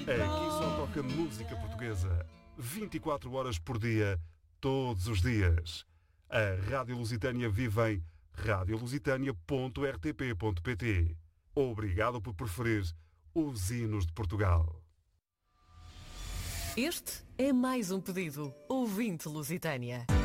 Aqui só toca música portuguesa, 24 horas por dia, todos os dias. A Rádio Lusitânia vive em radiolusitania.rtp.pt. Obrigado por preferir os hinos de Portugal. Este é mais um pedido ouvinte Lusitânia.